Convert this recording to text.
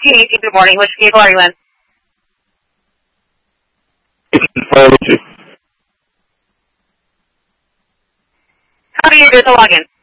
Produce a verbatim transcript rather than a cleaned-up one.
eighteen, good morning. Which vehicle are you in? How do you do the login?